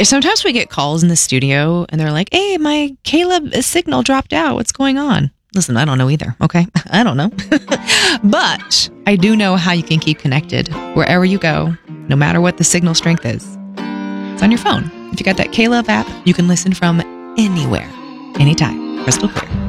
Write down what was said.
Sometimes we get calls in the studio and they're like, hey, my Caleb signal dropped out. What's going on? Listen, I don't know either. Okay. I don't know. But I do know how you can keep connected wherever you go, no matter what the signal strength is. It's on your phone. If you got that Caleb app, you can listen from anywhere, anytime, crystal clear.